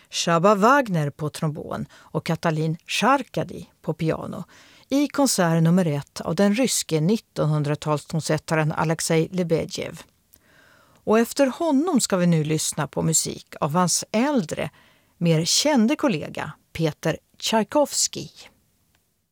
Csaba Wagner på trombon och Katalin Charkadi på piano i konsert nummer 1 av den ryske 1900-talstonsättaren Alexej Lebedjev. Och efter honom ska vi nu lyssna på musik av hans äldre, mer kände kollega Peter Tchaikovsky.